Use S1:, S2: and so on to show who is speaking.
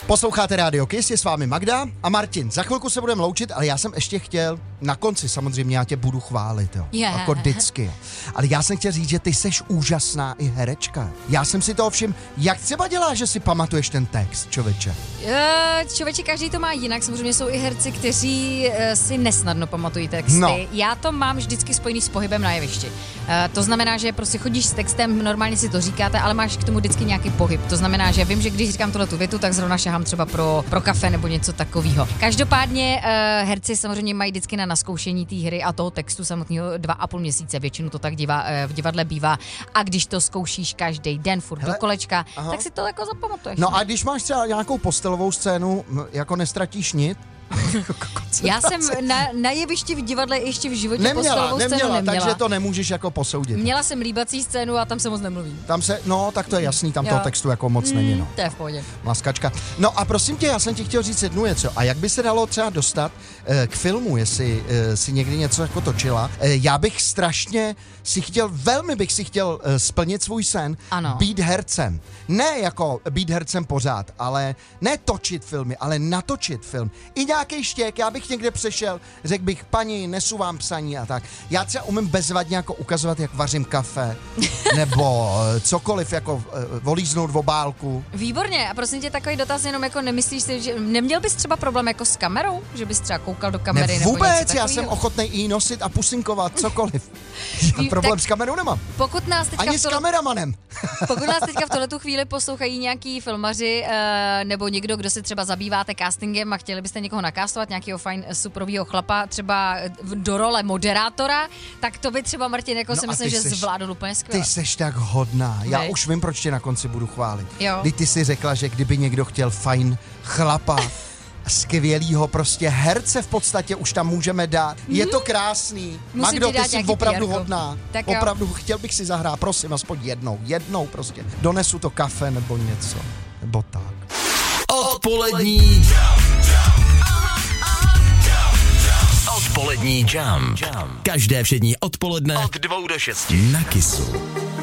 S1: Posloucháte Radio Kiss, je s vámi Magda a Martin. Za chvilku se budeme loučit, ale já jsem ještě chtěl, na konci samozřejmě já tě budu chválit, jo. Jako vždycky. Ale já jsem chtěl říct, že ty seš úžasná i herečka. Já jsem si toho všiml, jak třeba děláš, že si pamatuješ ten text, člověče?
S2: Člověče, každý to má jinak, samozřejmě jsou i herci, kteří si nesnadno pamatují texty. No. Já to mám vždycky spojený s pohybem na jevišti. To znamená, že prostě chodíš s textem, normálně si to říkáte, ale máš k tomu vždycky nějaký pohyb. To znamená, že vím, že když říkám tu větu, tak zrovna šahám třeba pro kafe nebo něco takového. Každopádně herci samozřejmě mají vždycky na naskoušení té hry a toho textu samotného 2,5 měsíce. Většinou to tak v divadle bývá. A když to zkoušíš každý den furt do kolečka, tak si to jako zapamatuješ.
S1: No a když máš třeba nějakou postelovou scénu, jako nestratíš nit?
S2: Já jsem na jevišti v divadle ještě v životě postelovou scénu neměla.
S1: Takže to nemůžeš jako posoudit.
S2: Měla jsem líbací scénu a tam se moc nemluví.
S1: Tak to je jasný, tam toho textu jako moc není, no.
S2: To je v pohodě.
S1: Maskačka. No a prosím tě, já jsem ti chtěl říct jednu věc, a jak by se dalo třeba dostat k filmu, jestli si někdy něco jako točila. Já bych velmi bych si chtěl splnit svůj sen, být hercem. Ne jako být hercem pořád, ale ne točit filmy, ale natočit film. I nějaký štěk, já bych někde přešel, řekl bych, paní, nesu vám psaní a tak. Já třeba umím bezvadně jako ukazovat, jak vařím kafe, nebo cokoliv, jako volíznout v obálku.
S2: Výborně, a prosím tě, takový dotaz, jenom jako nemyslíš si, že neměl bys třeba problém jako s kamerou, že bys třeba koukal do kamery?
S1: Ne, vůbec, já jsem ochotný i nosit a pusinkovat, cokoliv. Problém s kamerou nemám.
S2: Pokud nás teďka
S1: ani s kameramanem.
S2: Pokud nás teďka v tuhletu chvíli poslouchají nějaký filmaři, nebo někdo, kdo se třeba zabýváte castingem a chtěli byste někoho nakástovat, nějakého fajn superovýho chlapa, třeba do role moderátora, tak to by třeba, Martin, jako si myslím, že zvládl úplně skvěle.
S1: Ty seš tak hodná. Já už vím, proč tě na konci budu chválit. Kdy ty si řekla, že kdyby někdo chtěl fajn chlapa, skvělýho prostě herce v podstatě už tam můžeme dát. Je to krásný. Magdo, ty jsi opravdu hodná. Opravdu chtěl bych si zahrát, prosím, aspoň jednou prostě. Donesu to kafe nebo něco, nebo tak.
S3: Odpolední jam. Každé všední odpoledne od 2 do 6 na Kissu.